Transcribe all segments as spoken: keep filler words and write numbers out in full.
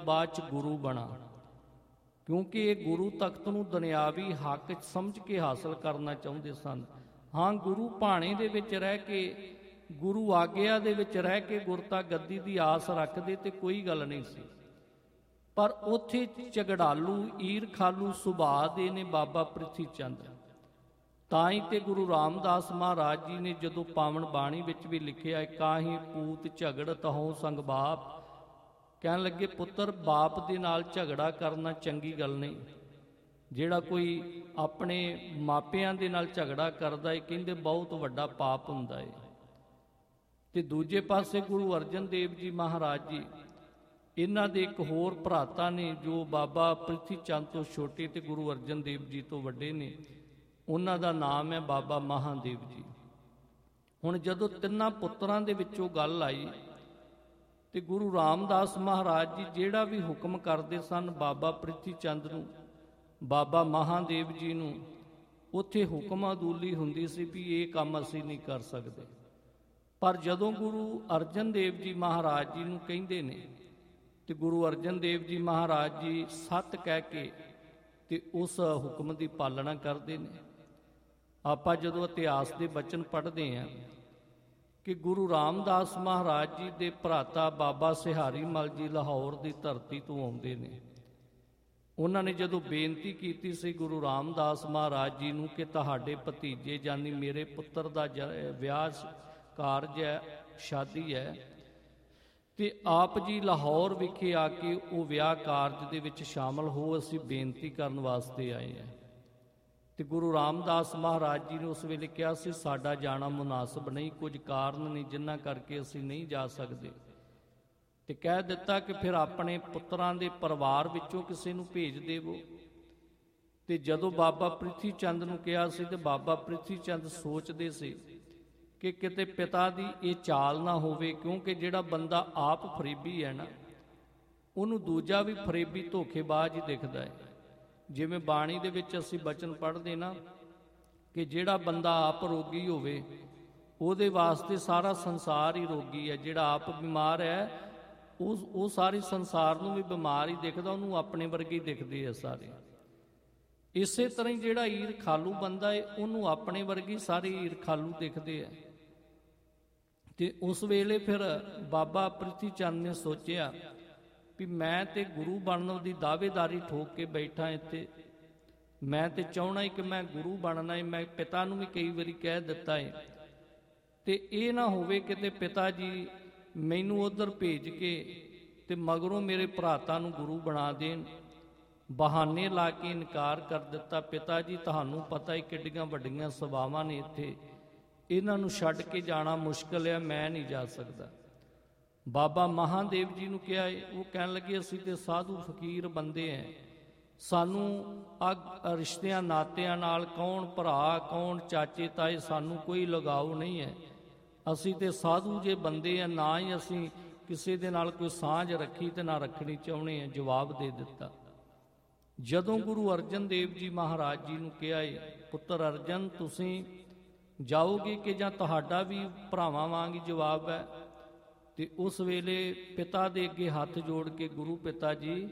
ਬਾਅਦ 'ਚ ਗੁਰੂ ਬਣਾ, ਕਿਉਂਕਿ ਇਹ ਗੁਰੂ ਤਖਤ ਨੂੰ ਦੁਨਿਆਵੀ ਹੱਕ ਸਮਝ ਕੇ ਹਾਸਲ ਕਰਨਾ ਚਾਹੁੰਦੇ ਸਨ। ਹਾਂ, ਗੁਰੂ ਭਾਣੇ ਦੇ ਵਿੱਚ ਰਹਿ ਕੇ, ਗੁਰੂ ਆਗਿਆ ਦੇ ਵਿੱਚ ਰਹਿ ਕੇ ਗੁਰਤਾ ਗੱਦੀ ਦੀ ਆਸ ਰੱਖਦੇ ਤੇ ਕੋਈ ਗੱਲ ਨਹੀਂ ਸੀ, ਪਰ ਉੱਥੇ ਝਗੜਾਲੂ ਈਰਖਾਲੂ ਸੁਭਾਅ ਦੇ ਨੇ ਬਾਬਾ ਪ੍ਰਿਥੀ ਚੰਦ। ਤਾਂ ਹੀ ਤੇ ਗੁਰੂ ਰਾਮਦਾਸ ਮਹਾਰਾਜ ਜੀ ਨੇ ਜਦੋਂ ਪਾਵਨ ਬਾਣੀ ਵਿੱਚ ਵੀ ਲਿਖਿਆ, ਕਾਹੀ ਪੂਤ ਝਗੜਤ ਹੋ ਸੰਗ ਬਾਪ, ਕਹਿਣ ਲੱਗੇ ਪੁੱਤਰ ਬਾਪ ਦੇ ਨਾਲ ਝਗੜਾ ਕਰਨਾ ਚੰਗੀ ਗੱਲ ਨਹੀਂ। ਜਿਹੜਾ ਕੋਈ ਆਪਣੇ ਮਾਪਿਆਂ ਦੇ ਨਾਲ ਝਗੜਾ ਕਰਦਾ ਹੈ, ਕਹਿੰਦੇ ਬਹੁਤ ਵੱਡਾ ਪਾਪ ਹੁੰਦਾ ਹੈ। ਤੇ ਦੂਜੇ ਪਾਸੇ ਗੁਰੂ ਅਰਜਨ ਦੇਵ ਜੀ ਮਹਾਰਾਜ ਜੀ, ਇਹਨਾਂ ਦੇ ਇੱਕ ਹੋਰ ਭਰਾਤਾ ਨੇ ਜੋ ਬਾਬਾ ਪ੍ਰਿਥੀ ਚੰਦ ਤੋਂ ਛੋਟੇ ਤੇ ਗੁਰੂ ਅਰਜਨ ਦੇਵ ਜੀ ਤੋਂ ਵੱਡੇ ਨੇ, ਉਹਨਾਂ ਦਾ ਨਾਮ ਹੈ ਬਾਬਾ ਮਹਾਦੇਵ ਜੀ। ਹੁਣ ਜਦੋਂ ਤਿੰਨਾਂ ਪੁੱਤਰਾਂ ਦੇ ਵਿੱਚੋਂ ਗੱਲ ਆਈ ਤੇ ਗੁਰੂ ਰਾਮਦਾਸ ਮਹਾਰਾਜ ਜੀ ਜਿਹੜਾ ਵੀ ਹੁਕਮ ਕਰਦੇ ਸਨ ਬਾਬਾ ਪ੍ਰਿਥੀ ਚੰਦ ਨੂੰ, ਬਾਬਾ ਮਹਾਦੇਵ ਜੀ ਨੂੰ, ਉੱਥੇ ਹੁਕਮ ਅਦੂਲੀ ਹੁੰਦੀ ਸੀ ਵੀ ਇਹ ਕੰਮ ਅਸੀਂ ਨਹੀਂ ਕਰ ਸਕਦੇ। ਪਰ ਜਦੋਂ ਗੁਰੂ ਅਰਜਨ ਦੇਵ ਜੀ ਮਹਾਰਾਜ ਜੀ ਨੂੰ ਕਹਿੰਦੇ ਨੇ ਤੇ ਗੁਰੂ ਅਰਜਨ ਦੇਵ ਜੀ ਮਹਾਰਾਜ ਜੀ ਸੱਤ ਕਹਿ ਕੇ ਤੇ ਉਸ ਹੁਕਮ ਦੀ ਪਾਲਣਾ ਕਰਦੇ ਨੇ। ਆਪਾਂ ਜਦੋਂ ਇਤਿਹਾਸ ਦੇ ਬਚਨ ਪੜ੍ਹਦੇ ਹਾਂ ਕਿ ਗੁਰੂ ਰਾਮਦਾਸ ਮਹਾਰਾਜ ਜੀ ਦੇ ਭਰਾਤਾ ਬਾਬਾ ਸਿਹਾਰੀ ਮਲ ਜੀ ਲਾਹੌਰ ਦੀ ਧਰਤੀ ਤੋਂ ਆਉਂਦੇ ਨੇ। ਉਹਨਾਂ ਨੇ ਜਦੋਂ ਬੇਨਤੀ ਕੀਤੀ ਸੀ ਗੁਰੂ ਰਾਮਦਾਸ ਮਹਾਰਾਜ ਜੀ ਨੂੰ ਕਿ ਤੁਹਾਡੇ ਭਤੀਜੇ ਜਾਨੀ ਮੇਰੇ ਪੁੱਤਰ ਦਾ ਵਿਆਹ ਕਾਰਜ ਹੈ, ਸ਼ਾਦੀ ਹੈ, ਤੇ ਆਪ ਜੀ ਲਾਹੌਰ ਵਿਖੇ ਆ ਕੇ ਉਹ ਵਿਆਹ ਕਾਰਜ ਦੇ ਵਿੱਚ ਸ਼ਾਮਲ ਹੋ, ਅਸੀਂ ਬੇਨਤੀ ਕਰਨ ਵਾਸਤੇ ਆਏ ਹਾਂ। ਤੇ ਗੁਰੂ ਰਾਮਦਾਸ ਮਹਾਰਾਜ ਜੀ ਨੇ ਉਸ ਵੇਲੇ ਕਿਹਾ ਸੀ ਸਾਡਾ ਜਾਣਾ ਮੁਨਾਸਬ ਨਹੀਂ, ਕੁਝ ਕਾਰਨ ਨੇ ਜਿਨ੍ਹਾਂ ਕਰਕੇ ਅਸੀਂ ਨਹੀਂ ਜਾ ਸਕਦੇ। ਤੇ ਕਹਿ ਦਿੱਤਾ ਕਿ ਫਿਰ ਆਪਣੇ ਪੁੱਤਰਾਂ ਦੇ ਪਰਿਵਾਰ ਵਿੱਚੋਂ ਕਿਸੇ ਨੂੰ ਭੇਜ ਦੇਵੋ। ਤੇ ਜਦੋਂ ਬਾਬਾ ਪ੍ਰਿਥੀ ਚੰਦ ਨੂੰ ਕਿਹਾ ਸੀ ਤੇ ਬਾਬਾ ਪ੍ਰਿਥੀ ਚੰਦ ਸੋਚਦੇ ਸੀ ਕਿ ਕਿਤੇ ਪਿਤਾ ਦੀ ਇਹ ਚਾਲ ਨਾ ਹੋਵੇ, ਕਿਉਂਕਿ ਜਿਹੜਾ ਬੰਦਾ ਆਪ ਫਰੇਬੀ ਹੈ ਨਾ, ਉਹਨੂੰ ਦੂਜਾ ਵੀ ਫਰੇਬੀ ਧੋਖੇਬਾਜ਼ ਹੀ ਦਿਖਦਾ ਹੈ। ਜਿਵੇਂ ਬਾਣੀ ਦੇ ਵਿੱਚ ਅਸੀਂ ਬਚਨ ਪੜ੍ਹਦੇ ਨਾ ਕਿ ਜਿਹੜਾ ਬੰਦਾ ਆਪ ਰੋਗੀ ਹੋਵੇ ਉਹਦੇ ਵਾਸਤੇ ਸਾਰਾ ਸੰਸਾਰ ਹੀ ਰੋਗੀ ਹੈ, ਜਿਹੜਾ ਆਪ ਬਿਮਾਰ ਹੈ ਉਸ ਉਹ ਸਾਰੀ ਸੰਸਾਰ ਨੂੰ ਵੀ ਬਿਮਾਰ ਹੀ ਦਿਖਦਾ, ਉਹਨੂੰ ਆਪਣੇ ਵਰਗੇ ਹੀ ਦਿਖਦੇ ਆ ਸਾਰੇ। ਇਸੇ ਤਰ੍ਹਾਂ ਹੀ ਜਿਹੜਾ ਈਰਖਾਲੂ ਬੰਦਾ ਹੈ ਉਹਨੂੰ ਆਪਣੇ ਵਰਗੇ ਸਾਰੇ ਈਰਖਾਲੂ ਦਿਖਦੇ ਆ। ਤੇ ਉਸ ਵੇਲੇ ਫਿਰ ਬਾਬਾ ਪ੍ਰਿਥੀ ਚੰਦ ਨੇ ਸੋਚਿਆ ਵੀ ਮੈਂ ਤੇ ਗੁਰੂ ਬਣਨ ਦੀ ਦਾਅਵੇਦਾਰੀ ਠੋਕ ਕੇ ਬੈਠਾ ਇੱਥੇ, ਮੈਂ ਤੇ ਚਾਹਣਾ ਹੀ ਕਿ ਮੈਂ ਗੁਰੂ ਬਣਨਾ ਹੈ। ਮੈਂ ਪਿਤਾ ਨੂੰ ਵੀ ਕਈ ਵਾਰੀ ਕਹਿ ਦਿੱਤਾ ਹੈ, ਤੇ ਇਹ ਨਾ ਹੋਵੇ ਕਿਤੇ ਪਿਤਾ ਜੀ ਮੈਨੂੰ ਉੱਧਰ ਭੇਜ ਕੇ ਤੇ ਮਗਰੋਂ ਮੇਰੇ ਭਰਾਤਾਂ ਨੂੰ ਗੁਰੂ ਬਣਾ ਦੇਣ। ਬਹਾਨੇ ਲਾ ਕੇ ਇਨਕਾਰ ਕਰ ਦਿੱਤਾ, ਪਿਤਾ ਜੀ ਤੁਹਾਨੂੰ ਪਤਾ ਹੀ ਕਿੱਡੀਆਂ ਵੱਡੀਆਂ ਸਭਾਵਾਂ ਨੇ ਇੱਥੇ, ਇਹਨਾਂ ਨੂੰ ਛੱਡ ਕੇ ਜਾਣਾ ਮੁਸ਼ਕਲ ਹੈ, ਮੈਂ ਨਹੀਂ ਜਾ ਸਕਦਾ। ਬਾਬਾ ਮਹਾਦੇਵ ਜੀ ਨੂੰ ਕਿਹਾ, ਉਹ ਕਹਿਣ ਲੱਗੇ ਅਸੀਂ ਤੇ ਸਾਧੂ ਫਕੀਰ ਬੰਦੇ हैं, ਸਾਨੂੰ ਆ ਰਿਸ਼ਤਿਆਂ ਨਾਤਿਆਂ ਨਾਲ ਕੌਣ ਭਰਾ ਕੌਣ ਚਾਚੇ ਤਾਏ ਸਾਨੂੰ ਕੋਈ ਲਗਾਓ ਨਹੀਂ ਹੈ, ਅਸੀਂ ਤੇ ਸਾਧੂ ਜੇ ਬੰਦੇ ਆ, ਨਾ ਹੀ ਅਸੀਂ ਕਿਸੇ ਦੇ ਨਾਲ ਕੋਈ ਸਾਂਝ ਰੱਖੀ ਤੇ ਨਾ ਰੱਖਣੀ ਚਾਹੁੰਦੇ ਆ। ਜਵਾਬ ਦੇ ਦਿੱਤਾ। ਜਦੋਂ ਗੁਰੂ ਅਰਜਨ ਦੇਵ ਜੀ ਮਹਾਰਾਜ ਜੀ ਨੂੰ ਕਿਹਾ ਪੁੱਤਰ ਅਰਜਨ ਤੁਸੀਂ ਜਾਓਗੇ ਕਿ ਜਾਂ ਤੁਹਾਡਾ ਵੀ ਭਰਾਵਾਂ ਵਾਂਗ ਹੀ ਜਵਾਬ ਹੈ, ਤੇ ਉਸ ਵੇਲੇ ਪਿਤਾ ਦੇ ਅੱਗੇ ਹੱਥ ਜੋੜ ਕੇ ਗੁਰੂ ਪਿਤਾ ਜੀ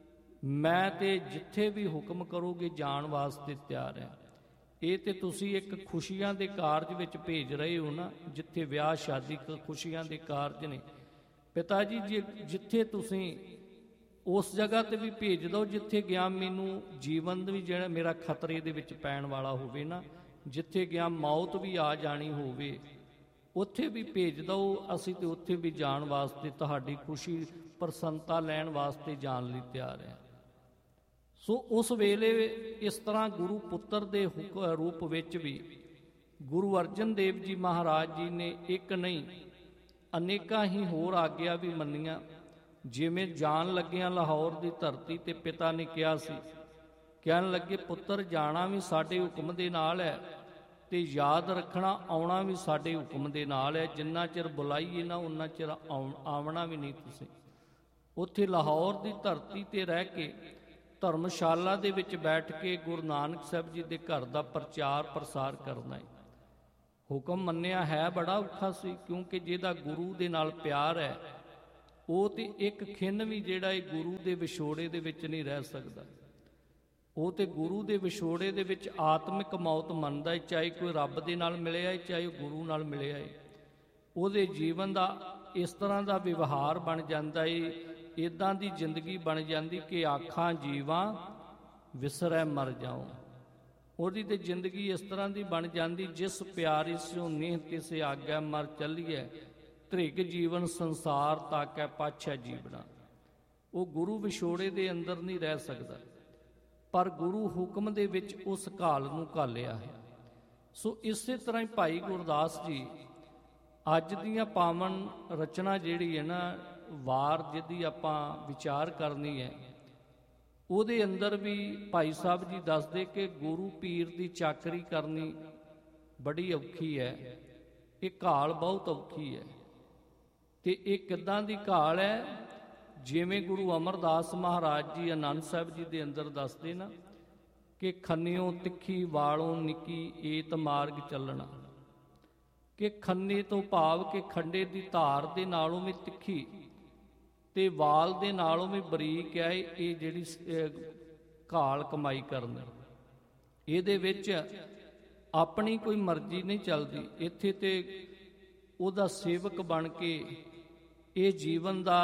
ਮੈਂ ਤੇ ਜਿੱਥੇ ਵੀ ਹੁਕਮ ਕਰੋਗੇ ਜਾਣ ਵਾਸਤੇ ਤਿਆਰ ਹਾਂ। ਇਹ ਤੇ ਤੁਸੀਂ ਇੱਕ ਖੁਸ਼ੀਆਂ ਦੇ ਕਾਰਜ ਵਿੱਚ ਭੇਜ ਰਹੇ ਹੋ ਨਾ, ਜਿੱਥੇ ਵਿਆਹ ਸ਼ਾਦੀ ਖੁਸ਼ੀਆਂ ਦੇ ਕਾਰਜ ਨੇ। ਪਿਤਾ ਜੀ ਜੇ ਜਿੱਥੇ ਤੁਸੀਂ ਉਸ ਜਗ੍ਹਾ ਤੇ ਵੀ ਭੇਜ ਦਿਓ ਜਿੱਥੇ ਗਿਆ ਮੈਨੂੰ ਜੀਵਨ ਵੀ ਜਿਹੜਾ ਮੇਰਾ ਖਤਰੇ ਦੇ ਵਿੱਚ ਪੈਣ ਵਾਲਾ ਹੋਵੇ ਨਾ, ਜਿੱਥੇ ਗਿਆ ਮੌਤ ਵੀ ਆ ਜਾਣੀ ਹੋਵੇ, ਉੱਥੇ ਵੀ ਭੇਜ ਦਿਓ, ਅਸੀਂ ਤੇ ਉੱਥੇ ਵੀ ਜਾਣ ਵਾਸਤੇ ਤੁਹਾਡੀ ਖੁਸ਼ੀ ਪ੍ਰਸੰਨਤਾ ਲੈਣ ਵਾਸਤੇ ਜਾਣ ਲਈ ਤਿਆਰ ਹਾਂ। ਸੋ ਉਸ ਵੇਲੇ ਇਸ ਤਰ੍ਹਾਂ ਗੁਰੂ ਪੁੱਤਰ ਦੇ ਰੂਪ ਵਿੱਚ ਵੀ ਗੁਰੂ ਅਰਜਨ ਦੇਵ ਜੀ ਮਹਾਰਾਜ ਜੀ ਨੇ ਇੱਕ ਨਹੀਂ ਅਨੇਕਾਂ ਹੀ ਹੋਰ ਆਗਿਆ ਵੀ ਮੰਨੀਆਂ। ਜਿਵੇਂ ਜਾਣ ਲੱਗਿਆਂ ਲਾਹੌਰ ਦੀ ਧਰਤੀ ਤੇ ਪਿਤਾ ਨੇ ਕਿਹਾ ਸੀ, ਕਹਿਣ ਲੱਗੇ ਪੁੱਤਰ ਜਾਣਾ ਵੀ ਸਾਡੇ ਹੁਕਮ ਦੇ ਨਾਲ ਹੈ ਤੇ ਯਾਦ ਰੱਖਣਾ ਆਉਣਾ ਵੀ ਸਾਡੇ ਹੁਕਮ ਦੇ ਨਾਲ ਹੈ, ਜਿੰਨਾ ਚਿਰ ਬੁਲਾਈਏ ਨਾ ਉਨਾ ਚਿਰ ਆਉਣਾ ਵੀ ਨਹੀਂ ਤੁਸੀਂ। ਉੱਥੇ ਲਾਹੌਰ ਦੀ ਧਰਤੀ ਤੇ ਰਹਿ ਕੇ ਧਰਮਸ਼ਾਲਾ ਦੇ ਵਿੱਚ ਬੈਠ ਕੇ ਗੁਰੂ ਨਾਨਕ ਸਾਹਿਬ ਜੀ ਦੇ ਘਰ ਦਾ ਪ੍ਰਚਾਰ ਪ੍ਰਸਾਰ ਕਰਨਾ ਹੈ। ਹੁਕਮ ਮੰਨਿਆ ਹੈ ਬੜਾ ਔਖਾ ਸੀ, ਕਿਉਂਕਿ ਜਿਹਦਾ ਗੁਰੂ ਦੇ ਨਾਲ ਪਿਆਰ ਹੈ ਉਹ ਤੇ ਇੱਕ ਖਿੰਨ ਵੀ ਜਿਹੜਾ ਇਹ ਗੁਰੂ ਦੇ ਵਿਛੋੜੇ ਦੇ ਵਿੱਚ ਨਹੀਂ ਰਹਿ ਸਕਦਾ। ਉਹ ਤੇ ਗੁਰੂ ਦੇ ਵਿਛੋੜੇ ਦੇ ਵਿੱਚ ਆਤਮਿਕ ਮੌਤ ਮੰਨਦਾ ਹੈ, ਚਾਹੇ ਕੋਈ ਰੱਬ ਦੇ ਨਾਲ ਮਿਲਿਆ ਹੈ, ਚਾਹੇ ਉਹ ਗੁਰੂ ਨਾਲ ਮਿਲਿਆ ਹੈ। ਉਹਦੇ ਜੀਵਨ ਦਾ ਇਸ ਤਰ੍ਹਾਂ ਦਾ ਵਿਵਹਾਰ ਬਣ ਜਾਂਦਾ ਹੈ, ਇੱਦਾਂ ਦੀ ਜ਼ਿੰਦਗੀ ਬਣ ਜਾਂਦੀ ਕਿ ਆਖਾਂ ਜੀਵਾਂ ਵਿਸਰੈ ਮਰ ਜਾਓ। ਉਹਦੀ ਤੇ ਜ਼ਿੰਦਗੀ ਇਸ ਤਰ੍ਹਾਂ ਦੀ ਬਣ ਜਾਂਦੀ, ਜਿਸ ਪਿਆਰੀ ਸਿਉ ਨੇਹ ਤਿਸੇ ਆਗੈ ਮਰ ਚੱਲੀਐ, ਧ੍ਰਿਗ ਜੀਵਨ ਸੰਸਾਰ ਤਾਕੈ ਪਾਛੈ ਜੀਵਣਾ। ਉਹ ਗੁਰੂ ਵਿਛੋੜੇ ਦੇ ਅੰਦਰ ਨਹੀਂ ਰਹਿ ਸਕਦਾ, ਪਰ ਗੁਰੂ ਹੁਕਮ ਦੇ ਵਿੱਚ ਉਸ ਘਾਲ ਨੂੰ ਘਾਲਿਆ ਹੈ। ਸੋ ਇਸੇ ਤਰ੍ਹਾਂ ਹੀ ਭਾਈ ਗੁਰਦਾਸ ਜੀ ਅੱਜ ਦੀਆਂ ਪਾਵਨ ਰਚਨਾ ਜਿਹੜੀ ਹੈ ਨਾ, ਵਾਰ ਜਿਹਦੀ ਆਪਾਂ ਵਿਚਾਰ ਕਰਨੀ ਹੈ, ਉਹਦੇ ਅੰਦਰ ਵੀ ਭਾਈ ਸਾਹਿਬ ਜੀ ਦੱਸਦੇ ਕਿ ਗੁਰੂ ਪੀਰ ਦੀ ਚਾਕਰੀ ਕਰਨੀ ਬੜੀ ਔਖੀ ਹੈ, ਇਹ ਘਾਲ ਬਹੁਤ ਔਖੀ ਹੈ। ਤੇ ਇਹ ਕਿੱਦਾਂ ਦੀ ਘਾਲ ਹੈ? ਜਿਵੇਂ ਗੁਰੂ ਅਮਰਦਾਸ ਮਹਾਰਾਜ ਜੀ ਆਨੰਦ ਸਾਹਿਬ ਜੀ ਦੇ ਅੰਦਰ ਦੱਸਦੇ ਨਾ ਕਿ ਖੰਨਿਓ ਤਿੱਖੀ ਵਾਲੋਂ ਨਿੱਕੀ ਏਤ ਮਾਰਗ ਚੱਲਣਾ, ਕਿ ਖੰਨੇ ਤੋਂ ਭਾਵ ਕਿ ਖੰਡੇ ਦੀ ਧਾਰ ਦੇ ਨਾਲੋਂ ਵੀ ਤਿੱਖੀ ਤੇ ਵਾਲ ਦੇ ਨਾਲੋਂ ਵੀ ਬਰੀਕ ਹੈ ਇਹ ਜਿਹੜੀ ਘਾਲ ਕਮਾਈ ਕਰਨ। ਇਹਦੇ ਵਿੱਚ ਆਪਣੀ ਕੋਈ ਮਰਜ਼ੀ ਨਹੀਂ ਚੱਲਦੀ। ਇੱਥੇ ਤੇ ਉਹਦਾ ਸੇਵਕ ਬਣ ਕੇ ਇਹ ਜੀਵਨ ਦਾ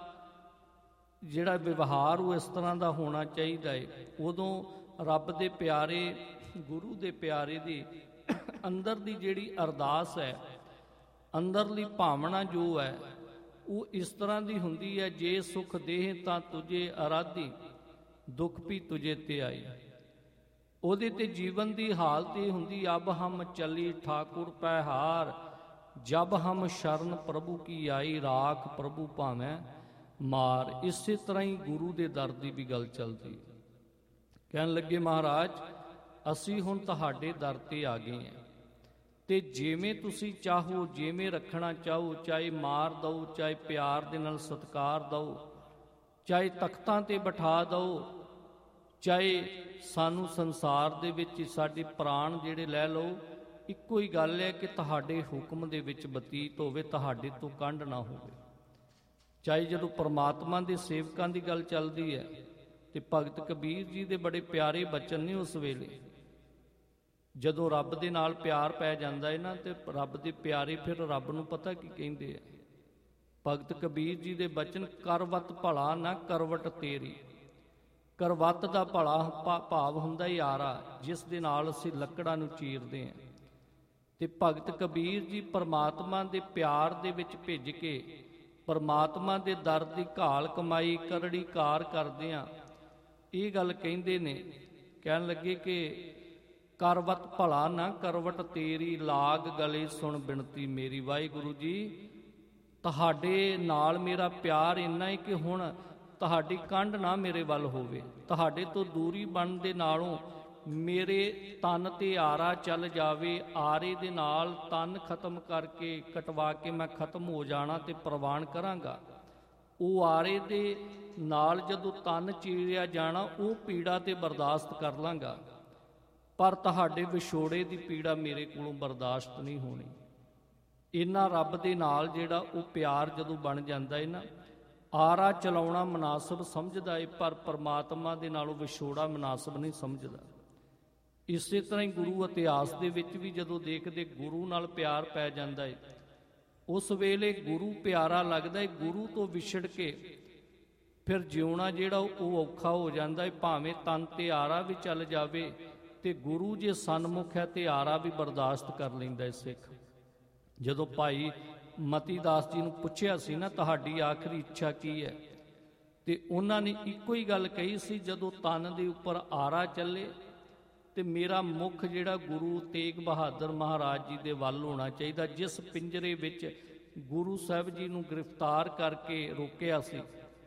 ਜਿਹੜਾ ਵਿਵਹਾਰ ਉਹ ਇਸ ਤਰ੍ਹਾਂ ਦਾ ਹੋਣਾ ਚਾਹੀਦਾ ਹੈ। ਉਦੋਂ ਰੱਬ ਦੇ ਪਿਆਰੇ ਗੁਰੂ ਦੇ ਪਿਆਰੇ ਦੀ ਅੰਦਰ ਦੀ ਜਿਹੜੀ ਅਰਦਾਸ ਹੈ, ਅੰਦਰਲੀ ਭਾਵਨਾ ਜੋ ਹੈ, ਉਹ ਇਸ ਤਰ੍ਹਾਂ ਦੀ ਹੁੰਦੀ ਹੈ, ਜੇ ਸੁਖ ਦੇਹ ਤਾਂ ਤੁਝੇ ਅਰਾਧੀ, ਦੁੱਖ ਵੀ ਤੁਝੇ ਤੇ ਆਈ। ਉਹਦੇ ਤੇ ਜੀਵਨ ਦੀ ਹਾਲਤ ਇਹ ਹੁੰਦੀ, ਅਬ ਹਮ ਚੱਲੀ ਠਾਕੁਰ ਪੈ ਹਾਰ, ਜਬ ਹਮ ਸ਼ਰਨ ਪ੍ਰਭੂ ਕੀ ਆਈ, ਰਾਖ ਪ੍ਰਭੂ ਭਾਵੇਂ ਮਾਰ। ਇਸੇ ਤਰ੍ਹਾਂ ਹੀ ਗੁਰੂ ਦੇ ਦਰ ਦੀ ਵੀ ਗੱਲ ਚੱਲਦੀ। ਕਹਿਣ ਲੱਗੇ ਮਹਾਰਾਜ, ਅਸੀਂ ਹੁਣ ਤੁਹਾਡੇ ਦਰ ਤੇ ਆ ਗਏ ਹਾਂ, ਤੇ ਜਿਵੇਂ ਤੁਸੀਂ ਚਾਹੋ, ਜਿਵੇਂ ਰੱਖਣਾ ਚਾਹੋ, ਚਾਹੇ ਮਾਰ ਦਓ, ਚਾਹੇ ਪਿਆਰ ਦੇ ਨਾਲ ਸਤਿਕਾਰ ਦਓ, ਚਾਹੇ ਤਖਤਾਂ ਤੇ ਬਿਠਾ ਦਓ, ਚਾਹੇ ਸਾਨੂੰ ਸੰਸਾਰ ਦੇ ਵਿੱਚ ਸਾਡੇ ਪ੍ਰਾਣ ਜਿਹੜੇ ਲੈ ਲਓ। ਇੱਕੋ ਹੀ ਗੱਲ ਹੈ ਕਿ ਤੁਹਾਡੇ ਹੁਕਮ ਦੇ ਵਿੱਚ ਬਤੀਤ ਹੋਵੇ, ਤੁਹਾਡੇ ਤੋਂ ਕੰਡ ਨਾ ਹੋਵੇ। ਚਾਹੇ ਜਦੋਂ ਪਰਮਾਤਮਾ ਦੇ ਸੇਵਕਾਂ ਦੀ ਗੱਲ ਚੱਲਦੀ ਹੈ ਤੇ ਭਗਤ ਕਬੀਰ ਜੀ ਦੇ ਬੜੇ ਪਿਆਰੇ ਬਚਨ ਨੇ ਉਸ ਵੇਲੇ, ਜਦੋਂ ਰੱਬ ਦੇ ਨਾਲ ਪਿਆਰ ਪੈ ਜਾਂਦਾ ਹੈ ਨਾ, ਤੇ ਰੱਬ ਦੇ ਪਿਆਰੇ ਫਿਰ ਰੱਬ ਨੂੰ ਪਤਾ ਕੀ ਕਹਿੰਦੇ ਆ। ਭਗਤ ਕਬੀਰ ਜੀ ਦੇ ਬਚਨ, ਕਰਵਤ ਭਲਾ ਨਾ ਕਰਵਟ ਤੇਰੀ। ਕਰਵਤ ਦਾ ਭਲਾ ਭਾਵ ਹੁੰਦਾ ਹੀ ਆਰਾ, ਜਿਸ ਦੇ ਨਾਲ ਅਸੀਂ ਲੱਕੜਾਂ ਨੂੰ ਚੀਰਦੇ ਹਾਂ। ਤੇ ਭਗਤ ਕਬੀਰ ਜੀ ਪਰਮਾਤਮਾ ਦੇ ਪਿਆਰ ਦੇ ਵਿੱਚ ਭਿੱਜ ਕੇ ਪਰਮਾਤਮਾ ਦੇ ਦਰ ਦੀ ਘਾਲ ਕਮਾਈ ਕਰੜੀ ਕਾਰ ਕਰਦੇ ਆ। ਇਹ ਗੱਲ ਕਹਿੰਦੇ ਨੇ, ਕਹਿਣ ਲੱਗੇ ਕਿ ਕਰਵਤ ਭਲਾ ਨਾ ਕਰਵਟ ਤੇਰੀ, ਲਾਗ ਗਲੇ ਸੁਣ ਬਿਨਤੀ ਮੇਰੀ। ਵਾਹਿਗੁਰੂ ਜੀ, ਤੁਹਾਡੇ ਨਾਲ ਮੇਰਾ ਪਿਆਰ ਇੰਨਾ ਹੈ ਕਿ ਹੁਣ ਤੁਹਾਡੀ ਕੰਡ ਨਾ ਮੇਰੇ ਵੱਲ ਹੋਵੇ। ਤੁਹਾਡੇ ਤੋਂ ਦੂਰੀ ਬਣਨ ਦੇ ਨਾਲੋਂ ਮੇਰੇ ਤਨ ਤੇ ਆਰਾ ਚੱਲ ਜਾਵੇ, ਆਰੇ ਦੇ ਨਾਲ ਤਨ ਖਤਮ ਕਰਕੇ ਕਟਵਾ ਕੇ ਮੈਂ ਖਤਮ ਹੋ ਜਾਣਾ ਤੇ ਪ੍ਰਵਾਨ ਕਰਾਂਗਾ। ਉਹ ਆਰੇ ਦੇ ਨਾਲ ਜਦੋਂ ਤਨ ਚੀਰਿਆ ਜਾਣਾ, ਉਹ ਪੀੜਾ ਤੇ ਬਰਦਾਸ਼ਤ ਕਰ ਲਾਂਗਾ, ਪਰ ਤੁਹਾਡੇ ਵਿਛੋੜੇ ਦੀ ਪੀੜਾ ਮੇਰੇ ਕੋਲੋਂ ਬਰਦਾਸ਼ਤ ਨਹੀਂ ਹੋਣੀ। ਇਹਨਾਂ ਰੱਬ ਦੇ ਨਾਲ ਜਿਹੜਾ ਉਹ ਪਿਆਰ ਜਦੋਂ ਬਣ ਜਾਂਦਾ ਹੈ ਨਾ, ਆਰਾ ਚਲਾਉਣਾ ਮੁਨਾਸਬ ਸਮਝਦਾ ਹੈ, ਪਰ ਪਰਮਾਤਮਾ ਦੇ ਨਾਲੋਂ ਵਿਛੋੜਾ ਮੁਨਾਸਬ ਨਹੀਂ ਸਮਝਦਾ। ਇਸੇ ਤਰ੍ਹਾਂ ਹੀ ਗੁਰੂ ਇਤਿਹਾਸ ਦੇ ਵਿੱਚ ਵੀ ਜਦੋਂ ਦੇਖਦੇ ਗੁਰੂ ਨਾਲ ਪਿਆਰ ਪੈ ਜਾਂਦਾ ਹੈ, ਉਸ ਵੇਲੇ ਗੁਰੂ ਪਿਆਰਾ ਲੱਗਦਾ ਹੈ। ਗੁਰੂ ਤੋਂ ਵਿਛੜ ਕੇ ਫਿਰ ਜਿਉਣਾ ਜਿਹੜਾ ਉਹ ਔਖਾ ਹੋ ਜਾਂਦਾ ਹੈ। ਭਾਵੇਂ ਤਨ ਤੇ ਆਰਾ ਵੀ ਚੱਲ ਜਾਵੇ, ਤੇ ਗੁਰੂ ਜੇ ਸਨਮੁਖ ਹੈ ਤੇ ਆਰਾ ਵੀ ਬਰਦਾਸ਼ਤ ਕਰ ਲੈਂਦਾ ਹੈ ਸਿੱਖ। ਜਦੋਂ ਭਾਈ ਮਤੀ ਦਾਸ ਜੀ ਨੂੰ ਪੁੱਛਿਆ ਸੀ ਨਾ, ਤੁਹਾਡੀ ਆਖਰੀ ਇੱਛਾ ਕੀ ਹੈ, ਤੇ ਉਹਨਾਂ ਨੇ ਇੱਕੋ ਹੀ ਗੱਲ ਕਹੀ ਸੀ, ਜਦੋਂ ਤਨ ਦੇ ਉੱਪਰ ਆਰਾ ਚੱਲੇ ਤੇ ਮੇਰਾ ਮੁੱਖ ਜਿਹੜਾ ਗੁਰੂ ਤੇਗ ਬਹਾਦਰ ਮਹਾਰਾਜ ਜੀ ਦੇ ਵੱਲ ਹੋਣਾ ਚਾਹੀਦਾ। ਜਿਸ ਪਿੰਜਰੇ ਵਿੱਚ ਗੁਰੂ ਸਾਹਿਬ ਜੀ ਨੂੰ ਗ੍ਰਿਫਤਾਰ ਕਰਕੇ ਰੋਕਿਆ ਸੀ,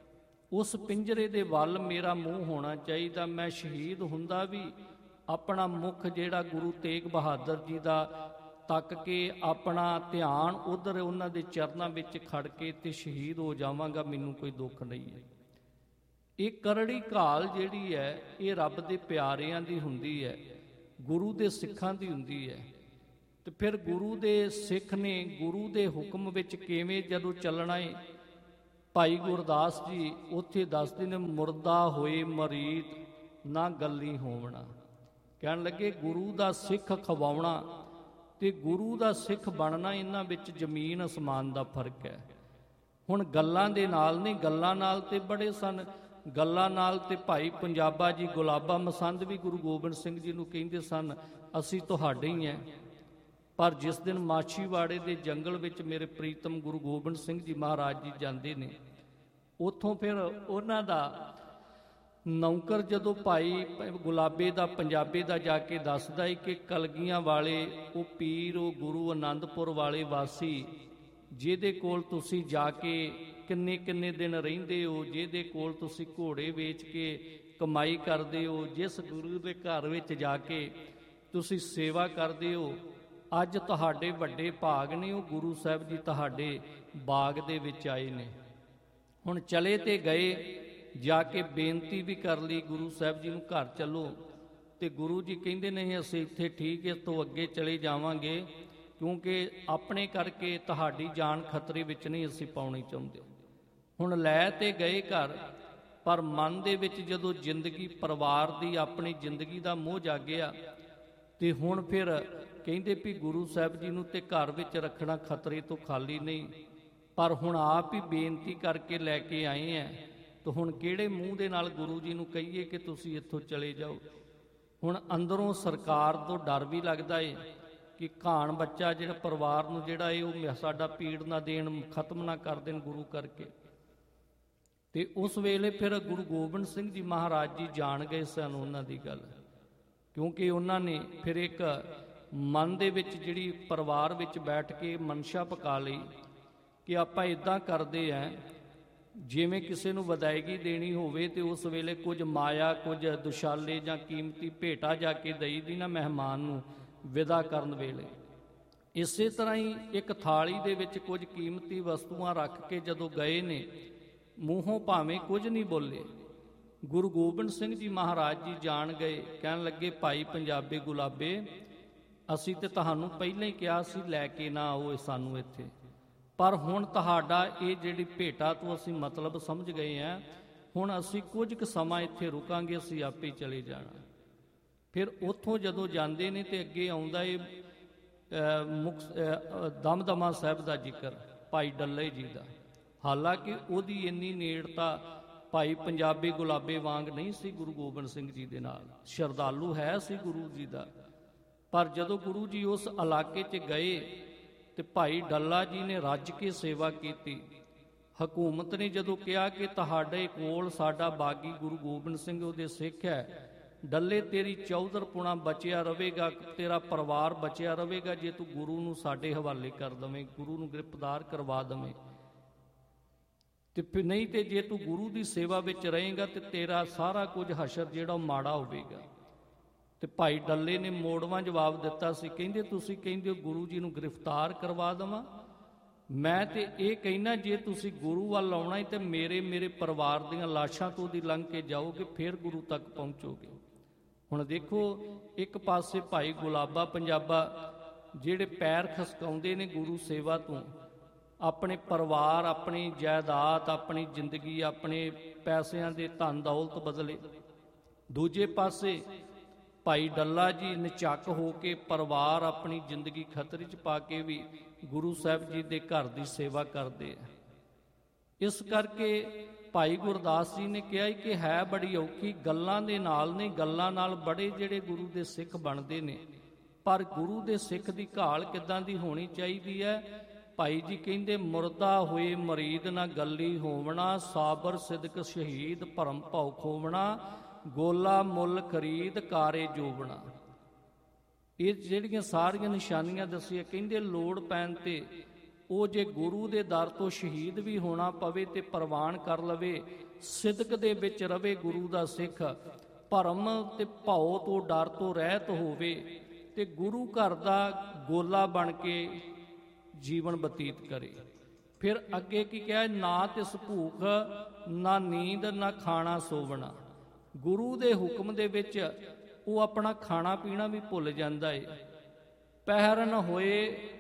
ਉਸ ਪਿੰਜਰੇ ਦੇ ਵੱਲ ਮੇਰਾ ਮੂੰਹ ਹੋਣਾ ਚਾਹੀਦਾ। ਮੈਂ ਸ਼ਹੀਦ ਹੁੰਦਾ ਵੀ ਆਪਣਾ ਮੁੱਖ ਜਿਹੜਾ ਗੁਰੂ ਤੇਗ ਬਹਾਦਰ ਜੀ ਦਾ ਤੱਕ ਕੇ ਆਪਣਾ ਧਿਆਨ ਉਧਰ ਉਹਨਾਂ ਦੇ ਚਰਨਾਂ ਵਿੱਚ ਖੜ ਕੇ ਤੇ ਸ਼ਹੀਦ ਹੋ ਜਾਵਾਂਗਾ, ਮੈਨੂੰ ਕੋਈ ਦੁੱਖ ਨਹੀਂ ਹੈ। ਇਹ ਕਰੜੀ ਘਾਲ ਜਿਹੜੀ ਹੈ, ਇਹ ਰੱਬ ਦੇ ਪਿਆਰਿਆਂ ਦੀ ਹੁੰਦੀ ਹੈ, ਗੁਰੂ ਦੇ ਸਿੱਖਾਂ ਦੀ ਹੁੰਦੀ ਹੈ। ਤੇ ਫਿਰ ਗੁਰੂ ਦੇ ਸਿੱਖ ਨੇ ਗੁਰੂ ਦੇ ਹੁਕਮ ਵਿੱਚ ਕਿਵੇਂ ਜਦੋਂ ਚੱਲਣਾ ਹੈ, ਭਾਈ ਗੁਰਦਾਸ ਜੀ ਉੱਥੇ ਦੱਸਦੇ ਨੇ, ਮੁਰਦਾ ਹੋਏ ਮਰੀਤ ਨਾ ਗੱਲੀ ਹੋਵਣਾ। ਕਹਿਣ ਲੱਗੇ ਗੁਰੂ ਦਾ ਸਿੱਖ ਖਵਾਉਣਾ ਤੇ ਗੁਰੂ ਦਾ ਸਿੱਖ ਬਣਨਾ, ਇਹਨਾਂ ਵਿੱਚ ਜ਼ਮੀਨ ਅਸਮਾਨ ਦਾ ਫਰਕ ਹੈ। ਹੁਣ ਗੱਲਾਂ ਦੇ ਨਾਲ ਨਹੀਂ, ਗੱਲਾਂ ਨਾਲ ਤੇ ਬੜੇ ਸਨ, ਗੱਲਾਂ ਨਾਲ ਤੇ ਭਾਈ ਪੰਜਾਬਾ ਜੀ ਗੁਲਾਬਾ ਮਸੰਦ ਵੀ ਗੁਰੂ ਗੋਬਿੰਦ ਸਿੰਘ ਜੀ ਨੂੰ ਕਹਿੰਦੇ ਸਨ, ਅਸੀਂ ਤੁਹਾਡੇ ਹੀ ਹਾਂ। ਪਰ ਜਿਸ ਦਿਨ ਮਾਛੀਵਾੜੇ ਦੇ ਜੰਗਲ ਵਿੱਚ ਮੇਰੇ ਪ੍ਰੀਤਮ ਗੁਰੂ ਗੋਬਿੰਦ ਸਿੰਘ ਜੀ ਮਹਾਰਾਜ ਜੀ ਜਾਂਦੇ ਨੇ, ਉੱਥੋਂ ਫਿਰ ਉਹਨਾਂ ਦਾ ਨੌਕਰ ਜਦੋਂ ਭਾਈ ਗੁਲਾਬੇ ਦਾ ਪੰਜਾਬੇ ਦਾ ਜਾ ਕੇ ਦੱਸਦਾ ਹੈ ਕਿ ਕਲਗੀਆਂ ਵਾਲੇ ਉਹ ਪੀਰ, ਉਹ ਗੁਰੂ ਆਨੰਦਪੁਰ ਵਾਲੇ ਵਾਸੀ, ਜਿਹਦੇ ਕੋਲ ਤੁਸੀਂ ਜਾ ਕੇ ਕਿੰਨੇ ਕਿੰਨੇ ਦਿਨ ਰਹਿੰਦੇ ਹੋ, ਜਿਹਦੇ ਕੋਲ ਤੁਸੀਂ ਘੋੜੇ ਵੇਚ ਕੇ ਕਮਾਈ ਕਰਦੇ ਹੋ, ਜਿਸ ਗੁਰੂ ਦੇ ਘਰ ਵਿੱਚ ਜਾ ਕੇ ਤੁਸੀਂ ਸੇਵਾ ਕਰਦੇ ਹੋ, ਅੱਜ ਤੁਹਾਡੇ ਵੱਡੇ ਭਾਗ ਨੇ, ਉਹ ਗੁਰੂ ਸਾਹਿਬ ਜੀ ਤੁਹਾਡੇ ਬਾਗ ਦੇ ਵਿੱਚ ਆਏ ਨੇ। ਹੁਣ ਚਲੇ ਤੇ ਗਏ, ਜਾ ਕੇ ਬੇਨਤੀ ਵੀ ਕਰ ਲਈ ਗੁਰੂ ਸਾਹਿਬ ਜੀ ਨੂੰ, ਘਰ ਚੱਲੋ। ਤੇ ਗੁਰੂ ਜੀ ਕਹਿੰਦੇ ਨਹੀਂ, ਅਸੀਂ ਇੱਥੇ ਠੀਕ, ਇਸ ਤੋਂ ਅੱਗੇ ਚਲੇ ਜਾਵਾਂਗੇ, ਕਿਉਂਕਿ ਆਪਣੇ ਕਰਕੇ ਤੁਹਾਡੀ ਜਾਨ ਖਤਰੇ ਵਿੱਚ ਨਹੀਂ ਅਸੀਂ ਪਾਉਣੀ ਚਾਹੁੰਦੇ। ਹੁਣ ਲੈ ਤੇ ਗਏ ਘਰ, ਪਰ ਮਨ ਦੇ ਵਿੱਚ ਜਦੋਂ ਜ਼ਿੰਦਗੀ ਪਰਿਵਾਰ ਦੀ, ਆਪਣੀ ਜ਼ਿੰਦਗੀ ਦਾ ਮੋਹ ਜਾਗਿਆ, ਤੇ ਹੁਣ ਫਿਰ ਕਹਿੰਦੇ ਵੀ ਗੁਰੂ ਸਾਹਿਬ ਜੀ ਨੂੰ ਤੇ ਘਰ ਵਿੱਚ ਰੱਖਣਾ ਖਤਰੇ ਤੋਂ ਖਾਲੀ ਨਹੀਂ, ਪਰ ਹੁਣ ਆਪ ਹੀ ਬੇਨਤੀ ਕਰਕੇ ਲੈ ਕੇ ਆਏ ਹੈ, ਤਾਂ ਹੁਣ ਕਿਹੜੇ ਮੂੰਹ ਦੇ ਨਾਲ ਗੁਰੂ ਜੀ ਨੂੰ ਕਹੀਏ ਕਿ ਤੁਸੀਂ ਇੱਥੋਂ ਚਲੇ ਜਾਓ। ਹੁਣ ਅੰਦਰੋਂ ਸਰਕਾਰ ਤੋਂ ਡਰ ਵੀ ਲੱਗਦਾ ਏ ਕਿ ਘਾਣ ਬੱਚਾ ਜਿਹੜਾ ਪਰਿਵਾਰ ਨੂੰ ਜਿਹੜਾ ਏ ਉਹ ਸਾਡਾ ਪੀੜ ਨਾ ਦੇਣ, ਖਤਮ ਨਾ ਕਰ ਦੇਣ ਗੁਰੂ ਕਰਕੇ। ਤੇ ਉਸ ਵੇਲੇ ਫਿਰ ਗੁਰੂ ਗੋਬਿੰਦ ਸਿੰਘ ਜੀ ਮਹਾਰਾਜ ਜੀ ਜਾਣ ਗਏ ਸਨ ਉਹਨਾਂ ਦੀ ਗੱਲ, ਕਿਉਂਕਿ ਉਹਨਾਂ ਨੇ ਫਿਰ ਇੱਕ ਮਨ ਦੇ ਵਿੱਚ ਜਿਹੜੀ ਪਰਿਵਾਰ ਵਿੱਚ ਬੈਠ ਕੇ ਮਨਸ਼ਾ ਪਕਾ ਲਈ ਕਿ ਆਪਾਂ ਇਦਾਂ ਕਰਦੇ ਹਾਂ, ਜਿਵੇਂ ਕਿਸੇ ਨੂੰ ਵਿਦਾਇਗੀ ਦੇਣੀ ਹੋਵੇ ਤੇ ਉਸ ਵੇਲੇ ਕੁਝ ਮਾਇਆ, ਕੁਝ ਦੁਸ਼ਾਲੇ ਜਾਂ ਕੀਮਤੀ ਭੇਟਾ ਜਾ ਕੇ ਦਈ ਦੀ ਨਾ ਮਹਿਮਾਨ ਨੂੰ ਵਿਦਾ ਕਰਨ ਵੇਲੇ, ਇਸੇ ਤਰ੍ਹਾਂ ਹੀ ਇੱਕ ਥਾਲੀ ਦੇ ਵਿੱਚ ਕੁਝ ਕੀਮਤੀ ਵਸਤੂਆਂ ਰੱਖ ਕੇ ਜਦੋਂ ਗਏ ਨੇ, ਮੂੰਹੋਂ ਭਾਵੇਂ ਕੁਝ ਨਹੀਂ ਬੋਲੇ, ਗੁਰੂ ਗੋਬਿੰਦ ਸਿੰਘ ਜੀ ਮਹਾਰਾਜ ਜੀ ਜਾਣ ਗਏ। ਕਹਿਣ ਲੱਗੇ ਭਾਈ ਪੰਜਾਬੇ ਗੁਲਾਬੇ, ਅਸੀਂ ਤੇ ਤੁਹਾਨੂੰ ਪਹਿਲਾਂ ਹੀ ਕਿਹਾ ਸੀ ਲੈ ਕੇ ਨਾ ਆਓ ਸਾਨੂੰ ਇੱਥੇ, ਪਰ ਹੁਣ ਤੁਹਾਡਾ ਇਹ ਜਿਹੜੀ ਭੇਟਾ ਤੋਂ ਅਸੀਂ ਮਤਲਬ ਸਮਝ ਗਏ ਹਾਂ, ਹੁਣ ਅਸੀਂ ਕੁਝ ਕੁ ਸਮਾਂ ਇੱਥੇ ਰੁਕਾਂਗੇ, ਅਸੀਂ ਆਪੇ ਚਲੇ ਜਾਣਾ। ਫਿਰ ਉੱਥੋਂ ਜਦੋਂ ਜਾਂਦੇ ਨੇ ਤੇ ਅੱਗੇ ਆਉਂਦਾ ਇਹ ਮੁਕ ਦਮਦਮਾ ਸਾਹਿਬ ਦਾ ਜ਼ਿਕਰ, ਭਾਈ ਡੱਲੇ ਜੀ ਦਾ। ਹਾਲਾਂਕਿ ਉਹਦੀ ਇੰਨੀ ਨੇੜਤਾ ਭਾਈ ਪੰਜਾਬੀ ਗੁਲਾਬੇ ਵਾਂਗ ਨਹੀਂ ਸੀ ਗੁਰੂ ਗੋਬਿੰਦ ਸਿੰਘ ਜੀ ਦੇ ਨਾਲ, ਸ਼ਰਧਾਲੂ ਹੈ ਸੀ ਗੁਰੂ ਜੀ ਦਾ। ਪਰ ਜਦੋਂ ਗੁਰੂ ਜੀ ਉਸ ਇਲਾਕੇ 'ਚ ਗਏ ਤੇ ਭਾਈ ਡੱਲਾ ਜੀ ਨੇ ਰੱਜ ਕੇ ਸੇਵਾ ਕੀਤੀ। ਹਕੂਮਤ ਨੇ ਜਦੋਂ ਕਿਹਾ ਕਿ ਤੁਹਾਡੇ ਕੋਲ ਸਾਡਾ ਬਾਗੀ ਗੁਰੂ ਗੋਬਿੰਦ ਸਿੰਘ ਉਹਦੇ ਸਿੱਖ ਹੈ, ਡੱਲੇ ਤੇਰੀ ਚੌਧਰਪੁਣਾ ਬਚਿਆ ਰਹੇਗਾ, ਤੇਰਾ ਪਰਿਵਾਰ ਬਚਿਆ ਰਹੇਗਾ ਜੇ ਤੂੰ ਗੁਰੂ ਨੂੰ ਸਾਡੇ ਹਵਾਲੇ ਕਰ ਦਵੇਂ, ਗੁਰੂ ਨੂੰ ਗ੍ਰਿਫਤਾਰ ਕਰਵਾ ਦਵੇਂ, ਤੇ ਨਹੀਂ ਤੇ ਜੇ ਤੂੰ ਗੁਰੂ ਦੀ ਸੇਵਾ ਵਿੱਚ ਰਹੇਗਾ ਤੇ ਤੇਰਾ ਸਾਰਾ ਕੁਝ ਹਸ਼ਰ ਜਿਹੜਾ ਉਹ ਮਾੜਾ ਹੋਵੇਗਾ। ਤੇ ਭਾਈ ਡੱਲੇ ਨੇ ਮੋੜਵਾਂ ਜਵਾਬ ਦਿੱਤਾ ਸੀ, ਕਹਿੰਦੇ ਤੁਸੀਂ ਕਹਿੰਦੇ ਹੋ ਗੁਰੂ ਜੀ ਨੂੰ ਗ੍ਰਿਫਤਾਰ ਕਰਵਾ ਦੇਵਾਂ, ਮੈਂ ਤੇ ਇਹ ਕਹਿਣਾ ਜੇ ਤੁਸੀਂ ਗੁਰੂ ਵੱਲ ਆਉਣਾ ਹੀ ਤੇ ਮੇਰੇ ਮੇਰੇ ਪਰਿਵਾਰ ਦੀਆਂ ਲਾਸ਼ਾਂ ਤੋਂ ਦੀ ਲੰਘ ਕੇ ਜਾਓਗੇ, ਫਿਰ ਗੁਰੂ ਤੱਕ ਪਹੁੰਚੋਗੇ। ਹੁਣ ਦੇਖੋ, ਇੱਕ ਪਾਸੇ ਭਾਈ ਗੁਲਾਬਾ ਪੰਜਾਬਾ ਜਿਹੜੇ ਪੈਰ ਖਸਕਾਉਂਦੇ ਨੇ ਗੁਰੂ ਸੇਵਾ ਤੋਂ, ਆਪਣੇ ਪਰਿਵਾਰ, ਆਪਣੀ ਜਾਇਦਾਦ, ਆਪਣੀ ਜ਼ਿੰਦਗੀ, ਆਪਣੇ ਪੈਸਿਆਂ ਦੇ ਧਨ ਦੌਲਤ ਬਦਲੇ, ਦੂਜੇ ਪਾਸੇ ਭਾਈ ਡੱਲਾ ਜੀ ਨਚੱਕ ਹੋ ਕੇ ਪਰਿਵਾਰ, ਆਪਣੀ ਜ਼ਿੰਦਗੀ ਖਤਰੇ 'ਚ ਪਾ ਕੇ ਵੀ ਗੁਰੂ ਸਾਹਿਬ ਜੀ ਦੇ ਘਰ ਦੀ ਸੇਵਾ ਕਰਦੇ ਆ। ਇਸ ਕਰਕੇ ਭਾਈ ਗੁਰਦਾਸ ਜੀ ਨੇ ਕਿਹਾ ਕਿ ਹੈ ਬੜੀ ਔਖੀ, ਗੱਲਾਂ ਦੇ ਨਾਲ ਨਹੀਂ, ਗੱਲਾਂ ਨਾਲ ਬੜੇ ਜਿਹੜੇ ਗੁਰੂ ਦੇ ਸਿੱਖ ਬਣਦੇ ਨੇ, ਪਰ ਗੁਰੂ ਦੇ ਸਿੱਖ ਦੀ ਘਾਲ ਕਿੱਦਾਂ ਦੀ ਹੋਣੀ ਚਾਹੀਦੀ ਹੈ। ਭਾਈ ਜੀ ਕਹਿੰਦੇ ਮੁਰਦਾ ਹੋਏ ਮਰੀਦ ਨਾ ਗੱਲੀ ਹੋਵਣਾ, ਸਾਬਰ ਸਿਦਕ ਸ਼ਹੀਦ ਭਰਮ ਭਉ ਖੋਵਣਾ, ਗੋਲਾ ਮੁੱਲ ਖਰੀਦ ਕਾਰੇ ਜੋਬਣਾ। ਇਹ ਜਿਹੜੀਆਂ ਸਾਰੀਆਂ ਨਿਸ਼ਾਨੀਆਂ ਦੱਸੀਆਂ, ਕਹਿੰਦੇ ਲੋੜ ਪੈਣ ਤੇ ਉਹ ਜੇ ਗੁਰੂ ਦੇ ਦਰ ਤੋਂ ਸ਼ਹੀਦ ਵੀ ਹੋਣਾ ਪਵੇ ਤੇ ਪ੍ਰਵਾਨ ਕਰ ਲਵੇ, ਸਿਦਕ ਦੇ ਵਿੱਚ ਰਵੇ ਗੁਰੂ ਦਾ ਸਿੱਖ, ਭਰਮ ਤੇ ਭਉ ਤੋਂ ਡਰ ਤੋਂ ਰਹਿਤ ਹੋਵੇ ਤੇ ਗੁਰੂ ਘਰ ਦਾ ਗੋਲਾ ਬਣ ਕੇ ਜੀਵਨ ਬਤੀਤ ਕਰੇ। ਫਿਰ ਅੱਗੇ ਕੀ ਕਿਹਾ, ਨਾ ਤਿਸ ਭੂਖ ਨਾ ਨੀਂਦ ਨਾ ਖਾਣਾ ਸੋਵਣਾ। ਗੁਰੂ ਦੇ ਹੁਕਮ ਦੇ ਵਿੱਚ ਉਹ ਆਪਣਾ ਖਾਣਾ ਪੀਣਾ ਵੀ ਭੁੱਲ ਜਾਂਦਾ ਏ। ਪਹਿਰਨ ਹੋਏ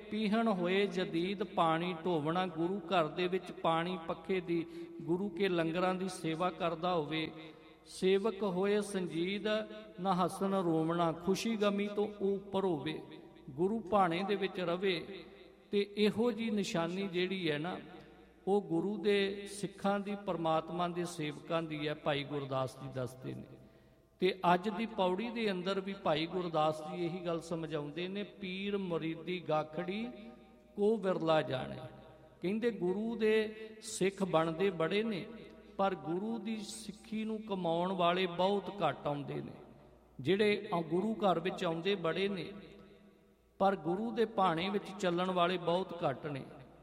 ਪੀਹਣ ਹੋਏ ਜਦੀਦ ਪਾਣੀ ਢੋਵਣਾ, ਗੁਰੂ ਘਰ ਦੇ ਵਿੱਚ ਪਾਣੀ ਪੱਖੇ ਦੀ, ਗੁਰੂ ਕੇ ਲੰਗਰਾਂ ਦੀ ਸੇਵਾ ਕਰਦਾ ਹੋਵੇ। ਸੇਵਕ ਹੋਏ ਸੰਜੀਦ ਨਾ ਹੱਸਣ ਰੋਵਣਾ, ਖੁਸ਼ੀ ਗਮੀ ਤੋਂ ਉਹ ਉੱਪਰ ਹੋਵੇ, ਗੁਰੂ ਭਾਣੇ ਦੇ ਵਿੱਚ ਰਵੇ। ਤੇ ਇਹੋ ਜੀ ਨਿਸ਼ਾਨੀ ਜਿਹੜੀ ਹੈ ਨਾ, ਉਹ ਗੁਰੂ ਦੇ ਸਿੱਖਾਂ ਦੀ, ਪਰਮਾਤਮਾ ਦੇ ਸੇਵਕਾਂ ਦੀ ਹੈ, ਭਾਈ ਗੁਰਦਾਸ ਜੀ ਦੱਸਦੇ ਨੇ। ਤੇ ਅੱਜ ਦੀ ਪੌੜੀ ਦੇ ਅੰਦਰ ਵੀ ਭਾਈ ਗੁਰਦਾਸ ਜੀ ਇਹੀ ਗੱਲ ਸਮਝਾਉਂਦੇ ਨੇ, ਪੀਰ ਮੁਰੀਦੀ ਗਾਖੜੀ ਕੋ ਵਿਰਲਾ ਜਾਣੇ। ਕਹਿੰਦੇ ਗੁਰੂ ਦੇ ਸਿੱਖ ਬਣਦੇ ਬੜੇ ਨੇ, ਪਰ ਗੁਰੂ ਦੀ ਸਿੱਖੀ ਨੂੰ ਕਮਾਉਣ ਵਾਲੇ ਬਹੁਤ ਘੱਟ ਆਉਂਦੇ ਨੇ। ਜਿਹੜੇ ਗੁਰੂ ਘਰ ਵਿੱਚ ਆਉਂਦੇ ਬੜੇ ਨੇ, ਪਰ ਗੁਰੂ ਦੇ ਭਾਣੇ ਵਿੱਚ ਚੱਲਣ ਵਾਲੇ ਬਹੁਤ ਘੱਟ ਨੇ।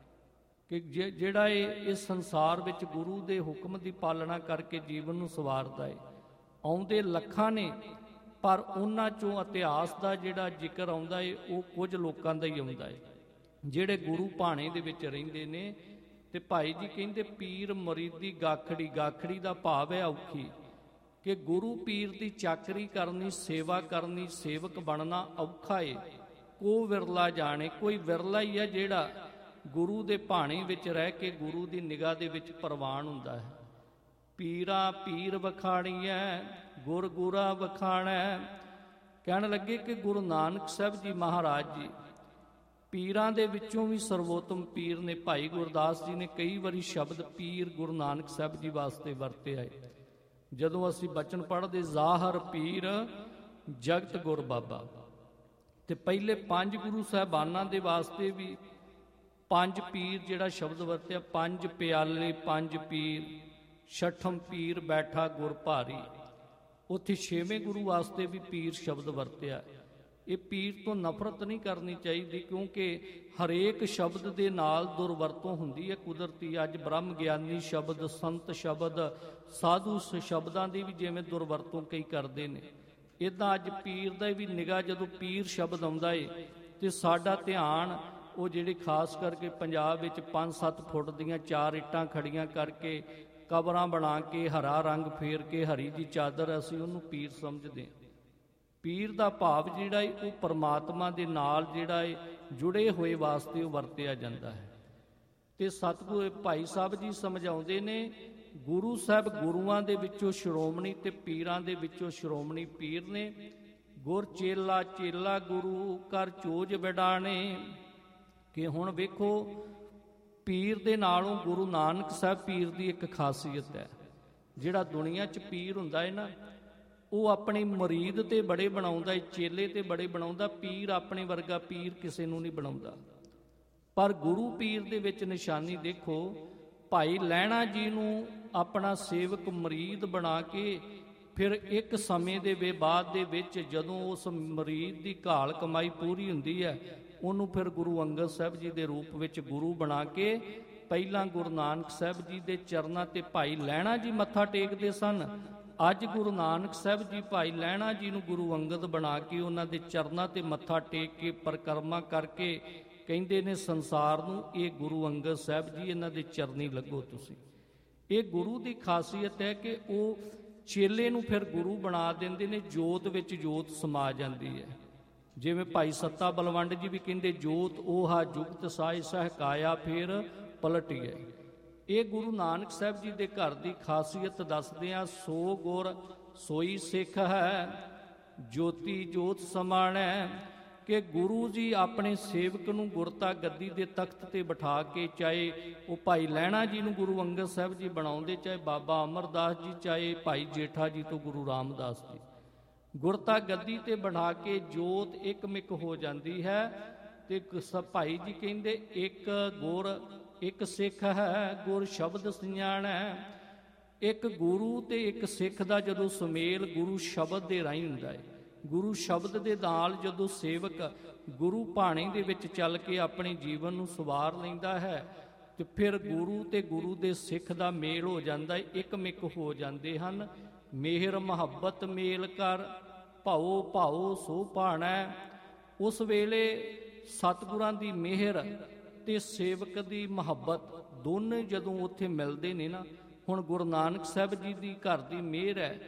ਕਿ ਜਿਹੜਾ ਇਹ ਇਸ ਸੰਸਾਰ ਵਿੱਚ ਗੁਰੂ ਦੇ ਹੁਕਮ ਦੀ ਪਾਲਣਾ ਕਰਕੇ ਜੀਵਨ ਨੂੰ ਸਵਾਰਦਾ ਹੈ, ਆਉਂਦੇ ਲੱਖਾਂ ਨੇ, ਪਰ ਉਹਨਾਂ ਚੋਂ ਇਤਿਹਾਸ ਦਾ ਜਿਹੜਾ ਜ਼ਿਕਰ ਆਉਂਦਾ ਹੈ ਉਹ ਕੁਝ ਲੋਕਾਂ ਦਾ ਹੀ ਆਉਂਦਾ ਹੈ ਜਿਹੜੇ ਗੁਰੂ ਭਾਣੇ ਦੇ ਵਿੱਚ ਰਹਿੰਦੇ ਨੇ। ਤੇ ਭਾਈ ਜੀ ਕਹਿੰਦੇ ਪੀਰ ਮੁਰੀਦੀ ਗਾਖੜੀ, ਗਾਖੜੀ ਦਾ ਭਾਵ ਹੈ ਔਖੀ, ਕਿ ਗੁਰੂ ਪੀਰ ਦੀ ਚਾਕਰੀ ਕਰਨੀ, ਸੇਵਾ ਕਰਨੀ, ਸੇਵਕ ਬਣਨਾ ਔਖਾ ਏ। ਕੋ ਵਿਰਲਾ ਜਾਣੇ, ਕੋਈ ਵਿਰਲਾ ਹੀ ਹੈ ਜਿਹੜਾ ਗੁਰੂ ਦੇ ਭਾਣੇ ਵਿੱਚ ਰਹਿ ਕੇ ਗੁਰੂ ਦੀ ਨਿਗਾਹ ਦੇ ਵਿੱਚ ਪ੍ਰਵਾਨ ਹੁੰਦਾ ਹੈ। ਪੀਰਾ ਪੀਰ ਵਖਾਣੀਐ, ਗੁਰ ਗੁਰਾ ਵਖਾਣੈ। ਕਹਿਣ ਲੱਗੇ ਕਿ ਗੁਰੂ ਨਾਨਕ ਸਾਹਿਬ ਜੀ ਮਹਾਰਾਜ ਜੀ ਪੀਰਾਂ ਦੇ ਵਿੱਚੋਂ ਵੀ ਸਰਵੋਤਮ ਪੀਰ ਨੇ। ਭਾਈ ਗੁਰਦਾਸ ਜੀ ਨੇ ਕਈ ਵਾਰੀ ਸ਼ਬਦ ਪੀਰ ਗੁਰੂ ਨਾਨਕ ਸਾਹਿਬ ਜੀ ਵਾਸਤੇ ਵਰਤਿਆ ਹੈ। ਜਦੋਂ ਅਸੀਂ ਬਚਨ ਪੜ੍ਹਦੇ ਜ਼ਾਹਰ ਪੀਰ ਜਗਤ ਗੁਰ ਬਾਬਾ, ਤੇ ਪਹਿਲੇ ਪੰਜ ਗੁਰੂ ਸਾਹਿਬਾਨਾਂ ਦੇ ਵਾਸਤੇ ਵੀ ਪੰਜ ਪੀਰ ਜਿਹੜਾ ਸ਼ਬਦ ਵਰਤਿਆ, ਪੰਜ ਪਿਆਲੇ ਪੰਜ ਪੀਰ, ਛਠਮ ਪੀਰ ਬੈਠਾ ਗੁਰ ਭਾਰੀ। ਉੱਥੇ ਛੇਵੇਂ ਗੁਰੂ ਵਾਸਤੇ ਵੀ ਪੀਰ ਸ਼ਬਦ ਵਰਤਿਆ। ਇਹ ਪੀਰ ਤੋਂ ਨਫ਼ਰਤ ਨਹੀਂ ਕਰਨੀ ਚਾਹੀਦੀ, ਕਿਉਂਕਿ ਹਰੇਕ ਸ਼ਬਦ ਦੇ ਨਾਲ ਦੁਰਵਰਤੋਂ ਹੁੰਦੀ ਹੈ ਕੁਦਰਤੀ। ਅੱਜ ਬ੍ਰਹਮ ਗਿਆਨੀ ਸ਼ਬਦ, ਸੰਤ ਸ਼ਬਦ, ਸਾਧੂ ਸ਼ਬਦਾਂ ਦੀ ਵੀ ਜਿਵੇਂ ਦੁਰਵਰਤੋਂ ਕਈ ਕਰਦੇ ਨੇ, ਇੱਦਾਂ ਅੱਜ ਪੀਰ ਦਾ ਵੀ ਨਿਗਾਹ, ਜਦੋਂ ਪੀਰ ਸ਼ਬਦ ਆਉਂਦਾ ਏ ਤੇ ਸਾਡਾ ਧਿਆਨ ਉਹ ਜਿਹੜੇ ਖਾਸ ਕਰਕੇ ਪੰਜਾਬ ਵਿੱਚ ਪੰਜ ਸੱਤ ਫੁੱਟ ਦੀਆਂ ਚਾਰ ਇੱਟਾਂ ਖੜੀਆਂ ਕਰਕੇ ਕਬਰਾਂ ਬਣਾ ਕੇ ਹਰਾ ਰੰਗ ਫੇਰ ਕੇ ਹਰੀ ਦੀ ਚਾਦਰ, ਅਸੀਂ ਉਹਨੂੰ ਪੀਰ ਸਮਝਦੇ ਹਾਂ। ਪੀਰ ਦਾ ਭਾਵ ਜਿਹੜਾ ਹੈ ਉਹ ਪਰਮਾਤਮਾ ਦੇ ਨਾਲ ਜਿਹੜਾ ਹੈ ਜੁੜੇ ਹੋਏ ਵਾਸਤੇ ਉਹ ਵਰਤਿਆ ਜਾਂਦਾ ਹੈ। ਤੇ ਸਤਿਗੁਰੂ ਭਾਈ ਸਾਹਿਬ ਜੀ ਸਮਝਾਉਂਦੇ ਨੇ, ਗੁਰੂ ਸਾਹਿਬ ਗੁਰੂਆਂ ਦੇ ਵਿੱਚੋਂ ਸ਼੍ਰੋਮਣੀ ਤੇ ਪੀਰਾਂ ਦੇ ਵਿੱਚੋਂ ਸ਼੍ਰੋਮਣੀ ਪੀਰ ਨੇ। ਗੁਰ ਚੇਲਾ ਚੇਲਾ ਗੁਰੂ ਕਰ ਚੋਜ ਵਿਡਾਣੇ। ਕਿ ਹੁਣ ਵੇਖੋ, ਪੀਰ ਦੇ ਨਾਲੋਂ ਗੁਰੂ ਨਾਨਕ ਸਾਹਿਬ ਪੀਰ ਦੀ ਇੱਕ ਖਾਸੀਅਤ ਹੈ। ਜਿਹੜਾ ਦੁਨੀਆ 'ਚ ਪੀਰ ਹੁੰਦਾ ਹੈ ਨਾ, ਉਹ ਆਪਣੀ ਮੁਰੀਦ ਤੇ ਬੜੇ ਬਣਾਉਂਦਾ, ਚੇਲੇ ਤੇ ਬੜੇ ਬਣਾਉਂਦਾ। ਪੀਰ ਆਪਣੇ ਵਰਗਾ ਪੀਰ ਕਿਸੇ ਨੂੰ ਨਹੀਂ ਬਣਾਉਂਦਾ। ਪਰ ਗੁਰੂ ਪੀਰ ਦੇ ਵਿੱਚ ਨਿਸ਼ਾਨੀ ਦੇਖੋ, ਭਾਈ ਲਹਿਣਾ ਜੀ ਨੂੰ ਆਪਣਾ ਸੇਵਕ ਮੁਰੀਦ ਬਣਾ ਕੇ ਫਿਰ ਇੱਕ ਸਮੇਂ ਦੇ ਵੇ ਬਾਅਦ ਦੇ ਵਿੱਚ ਜਦੋਂ ਉਸ ਮੁਰੀਦ ਦੀ ਘਾਲ ਕਮਾਈ ਪੂਰੀ ਹੁੰਦੀ ਹੈ, ਉਹਨੂੰ ਫਿਰ ਗੁਰੂ ਅੰਗਦ ਸਾਹਿਬ ਜੀ ਦੇ ਰੂਪ ਵਿੱਚ ਗੁਰੂ ਬਣਾ ਕੇ ਪਹਿਲਾਂ ਗੁਰੂ ਨਾਨਕ ਸਾਹਿਬ ਜੀ ਦੇ ਚਰਨਾਂ ਤੇ ਭਾਈ ਲਹਿਣਾ ਜੀ ਮੱਥਾ ਟੇਕਦੇ ਸਨ। ਅੱਜ ਗੁਰੂ ਨਾਨਕ ਸਾਹਿਬ ਜੀ ਭਾਈ ਲਹਿਣਾ ਜੀ ਨੂੰ ਗੁਰੂ ਅੰਗਦ ਬਣਾ ਕੇ ਉਹਨਾਂ ਦੇ ਚਰਨਾਂ ਤੇ ਮੱਥਾ ਟੇਕ ਕੇ ਪਰਿਕਰਮਾ ਕਰਕੇ ਕਹਿੰਦੇ ਨੇ ਸੰਸਾਰ ਨੂੰ, ਇਹ ਗੁਰੂ ਅੰਗਦ ਸਾਹਿਬ ਜੀ ਇਹਨਾਂ ਦੇ ਚਰਨੀ ਲੱਗੋ ਤੁਸੀਂ। ਇਹ ਗੁਰੂ ਦੀ ਖਾਸੀਅਤ ਹੈ ਕਿ ਉਹ ਚੇਲੇ ਨੂੰ ਫਿਰ ਗੁਰੂ ਬਣਾ ਦਿੰਦੇ ਨੇ, ਜੋਤ ਵਿੱਚ ਜੋਤ ਸਮਾ ਜਾਂਦੀ ਹੈ। ਜਿਵੇਂ ਭਾਈ ਸੱਤਾ ਬਲਵੰਡ ਜੀ ਵੀ ਕਹਿੰਦੇ, ਜੋਤ ਓਹਾ ਜੁਗਤ ਸਾਇ ਸਹਿਕਾਇਆ ਫਿਰ ਪਲਟੀਏ। ਇਹ ਗੁਰੂ ਨਾਨਕ ਸਾਹਿਬ ਜੀ ਦੇ ਘਰ ਦੀ ਖਾਸੀਅਤ ਦੱਸਦੇ ਆ। ਸੋ ਗੁਰ ਸੋਈ ਸਿੱਖ ਹੈ, ਜੋਤੀ ਜੋਤ ਸਮਾਣੈ। ਕਿ ਗੁਰੂ ਜੀ ਆਪਣੇ ਸੇਵਕ ਨੂੰ ਗੁਰਤਾ ਗੱਦੀ ਦੇ ਤਖਤ ਤੇ ਬਿਠਾ ਕੇ, ਚਾਹੇ ਉਹ ਭਾਈ ਲਹਿਣਾ ਜੀ ਨੂੰ ਗੁਰੂ ਅੰਗਦ ਸਾਹਿਬ ਜੀ ਬਣਾਉਂਦੇ, ਚਾਹੇ ਬਾਬਾ ਅਮਰਦਾਸ ਜੀ, ਚਾਹੇ ਭਾਈ ਜੇਠਾ ਜੀ ਤੋਂ ਗੁਰੂ ਰਾਮਦਾਸ ਜੀ, ਗੁਰਤਾ ਗੱਦੀ ਤੇ ਬਿਠਾ ਕੇ ਜੋਤ ਇੱਕਮਿਕ ਹੋ ਜਾਂਦੀ ਹੈ। ਤੇ ਭਾਈ ਜੀ ਕਹਿੰਦੇ, ਇੱਕ ਗੁਰ ਇੱਕ ਸਿੱਖ ਹੈ, ਗੁਰ ਸ਼ਬਦ ਸਿਆਣੈ। ਇੱਕ ਗੁਰੂ ਤੇ ਇੱਕ ਸਿੱਖ ਦਾ ਜਦੋਂ ਸੁਮੇਲ ਗੁਰੂ ਸ਼ਬਦ ਦੇ ਰਾਹੀਂ ਹੁੰਦਾ ਹੈ, ਗੁਰੂ ਸ਼ਬਦ ਦੇ ਨਾਲ ਜਦੋਂ ਸੇਵਕ ਗੁਰੂ ਭਾਣੇ ਦੇ ਵਿੱਚ ਚੱਲ ਕੇ ਆਪਣੇ ਜੀਵਨ ਨੂੰ ਸਵਾਰ ਲੈਂਦਾ ਹੈ, ਤੇ ਫਿਰ ਗੁਰੂ ਤੇ ਗੁਰੂ ਦੇ ਸਿੱਖ ਦਾ ਮੇਲ ਹੋ ਜਾਂਦਾ ਹੈ, ਇੱਕਮਿਕ ਹੋ ਜਾਂਦੇ ਹਨ। ਮੇਹਰ ਮੁਹੱਬਤ ਮੇਲ ਕਰ, ਭਾਉ ਭਾਉ ਸੋ ਭਾਣੈ। ਉਸ ਵੇਲੇ ਸਤਿਗੁਰਾਂ ਦੀ ਮਿਹਰ ਤੇ ਸੇਵਕ ਦੀ ਮੁਹੱਬਤ ਦੋਨੇ ਜਦੋਂ ਉੱਥੇ ਮਿਲਦੇ ਨੇ ਨਾ, ਹੁਣ ਗੁਰੂ ਨਾਨਕ ਸਾਹਿਬ ਜੀ ਦੀ ਘਰ ਦੀ ਮਿਹਰ ਹੈ,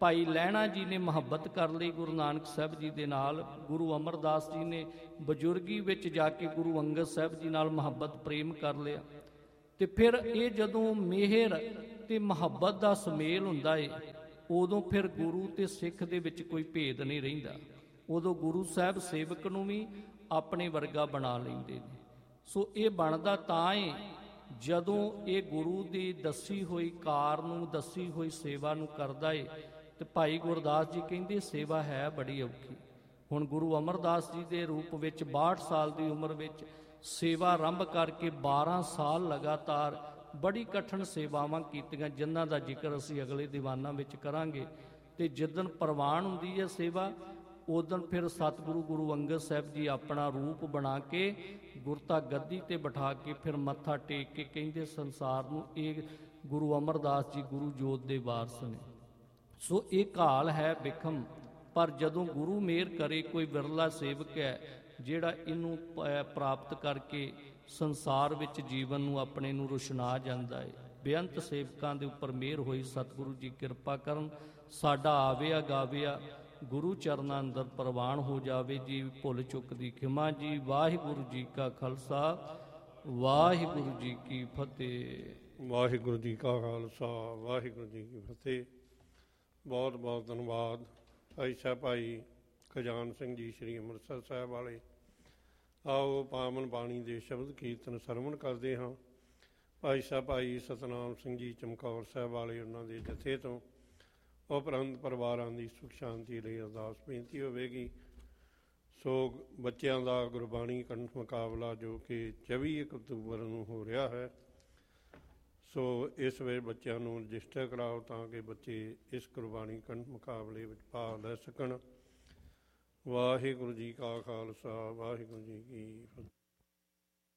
ਭਾਈ ਲਹਿਣਾ ਜੀ ਨੇ ਮੁਹੱਬਤ ਕਰ ਲਈ ਗੁਰੂ ਨਾਨਕ ਸਾਹਿਬ ਜੀ ਦੇ ਨਾਲ। ਗੁਰੂ ਅਮਰਦਾਸ ਜੀ ਨੇ ਬਜ਼ੁਰਗੀ ਵਿੱਚ ਜਾ ਕੇ ਗੁਰੂ ਅੰਗਦ ਸਾਹਿਬ ਜੀ ਨਾਲ ਮੁਹੱਬਤ ਪ੍ਰੇਮ ਕਰ ਲਿਆ। ਤੇ ਫਿਰ ਇਹ ਜਦੋਂ ਮਿਹਰ ਤੇ ਮੁਹੱਬਤ ਦਾ ਸੁਮੇਲ ਹੁੰਦਾ ਏ, ਉਦੋਂ ਫਿਰ ਗੁਰੂ ਤੇ ਸਿੱਖ ਦੇ ਵਿੱਚ ਕੋਈ ਭੇਦ ਨਹੀਂ ਰਹਿੰਦਾ। ਉਦੋਂ ਗੁਰੂ ਸਾਹਿਬ ਸੇਵਕ ਨੂੰ ਵੀ ਆਪਣੇ ਵਰਗਾ ਬਣਾ ਲੈਂਦੇ ਨੇ। ਸੋ ਇਹ ਬਣਦਾ ਤਾਂ ਏ ਜਦੋਂ ਇਹ ਗੁਰੂ ਦੀ ਦੱਸੀ ਹੋਈ ਕਾਰ ਨੂੰ, ਦੱਸੀ ਹੋਈ ਸੇਵਾ ਨੂੰ ਕਰਦਾ ਏ। ਤੇ ਭਾਈ ਗੁਰਦਾਸ ਜੀ ਕਹਿੰਦੇ ਸੇਵਾ ਹੈ ਬੜੀ ਔਖੀ। ਹੁਣ ਗੁਰੂ ਅਮਰਦਾਸ ਜੀ ਦੇ ਰੂਪ ਵਿੱਚ ਬਾਹਠ ਸਾਲ ਦੀ ਉਮਰ ਵਿੱਚ ਸੇਵਾ ਆਰੰਭ ਕਰਕੇ ਬਾਰਾਂ ਸਾਲ ਲਗਾਤਾਰ ਬੜੀ ਕਠਿਨ ਸੇਵਾਵਾਂ ਕੀਤੀਆਂ, ਜਿਨ੍ਹਾਂ ਦਾ ਜ਼ਿਕਰ ਅਸੀਂ ਅਗਲੇ ਦੀਵਾਨਾਂ ਵਿੱਚ ਕਰਾਂਗੇ। ਤੇ ਜਿੱਦਣ ਪ੍ਰਵਾਨ ਹੁੰਦੀ ਹੈ ਸੇਵਾ, ਉਦੋਂ ਫਿਰ ਸਤਿਗੁਰੂ ਗੁਰੂ ਅੰਗਦ ਸਾਹਿਬ ਜੀ ਆਪਣਾ ਰੂਪ ਬਣਾ ਕੇ ਗੁਰਤਾ ਗੱਦੀ ਤੇ ਬਿਠਾ ਕੇ ਫਿਰ ਮੱਥਾ ਟੇਕ ਕੇ ਕਹਿੰਦੇ ਸੰਸਾਰ ਨੂੰ ਇਹ ਗੁਰੂ ਅਮਰਦਾਸ ਜੀ ਗੁਰੂ ਜੋਤ ਦੇ ਵਾਰਸ ਨੇ। ਸੋ ਇਹ ਕਾਲ ਹੈ ਬਿਖਮ, ਪਰ ਜਦੋਂ ਗੁਰੂ ਮਿਹਰ ਕਰੇ ਕੋਈ ਵਿਰਲਾ ਸੇਵਕ ਹੈ ਜਿਹੜਾ ਇਹਨੂੰ ਪ੍ਰਾਪਤ ਕਰਕੇ ਸੰਸਾਰ ਵਿੱਚ ਜੀਵਨ ਨੂੰ ਆਪਣੇ ਨੂੰ ਰੁਸ਼ਨਾ ਜਾਂਦਾ ਹੈ। ਬੇਅੰਤ ਸੇਵਕਾਂ ਦੇ ਉੱਪਰ ਮਿਹਰ ਹੋਈ, ਸਤਿਗੁਰੂ ਜੀ ਕਿਰਪਾ ਕਰਨ, ਸਾਡਾ ਆਵਿਆ ਗਾਵਿਆ ਗੁਰੂ ਚਰਨਾਂ ਅੰਦਰ ਪ੍ਰਵਾਨ ਹੋ ਜਾਵੇ ਜੀ। ਭੁੱਲ ਚੁੱਕ ਦੀ ਖਿਮਾ ਜੀ। ਵਾਹਿਗੁਰੂ ਜੀ ਕਾ ਖਾਲਸਾ, ਵਾਹਿਗੁਰੂ ਜੀ ਕੀ ਫਤਿਹ। ਵਾਹਿਗੁਰੂ ਜੀ ਕਾ ਖਾਲਸਾ, ਵਾਹਿਗੁਰੂ ਜੀ ਕੀ ਫਤਿਹ। ਬਹੁਤ ਬਹੁਤ ਧੰਨਵਾਦ ਭਾਈ ਸਾਹਿਬ ਭਾਈ ਖਜਾਨ ਸਿੰਘ ਜੀ ਸ੍ਰੀ ਅੰਮ੍ਰਿਤਸਰ ਸਾਹਿਬ ਵਾਲੇ। ਆਓ ਪਾਵਨ ਬਾਣੀ ਦੇ ਸ਼ਬਦ ਕੀਰਤਨ ਸਰਵਣ ਕਰਦੇ ਹਾਂ। ਭਾਈ ਸਾਹਿਬ ਭਾਈ ਸਤਨਾਮ ਸਿੰਘ ਜੀ ਚਮਕੌਰ ਸਾਹਿਬ ਵਾਲੇ, ਉਹਨਾਂ ਦੇ ਜਥੇ ਤੋਂ ਉਪਰੰਤ ਪਰਿਵਾਰਾਂ ਦੀ ਸੁਖ ਸ਼ਾਂਤੀ ਲਈ ਅਰਦਾਸ ਬੇਨਤੀ ਹੋਵੇਗੀ। ਸੋ ਬੱਚਿਆਂ ਦਾ ਗੁਰਬਾਣੀ ਕੰਠ ਮੁਕਾਬਲਾ ਜੋ ਕਿ ਚੌਵੀ ਅਕਤੂਬਰ ਨੂੰ ਹੋ ਰਿਹਾ ਹੈ, ਸੋ ਇਸ ਵੇਲੇ ਬੱਚਿਆਂ ਨੂੰ ਰਜਿਸਟਰ ਕਰਾਓ ਤਾਂ ਕਿ ਬੱਚੇ ਇਸ ਗੁਰਬਾਣੀ ਕੰਠ ਮੁਕਾਬਲੇ ਵਿੱਚ ਭਾਗ ਲੈ ਸਕਣ। ਵਾਹਿਗੁਰੂ ਜੀ ਕਾ ਖਾਲਸਾ, ਵਾਹਿਗੁਰੂ ਜੀ ਕੀ ਫਤਿਹ।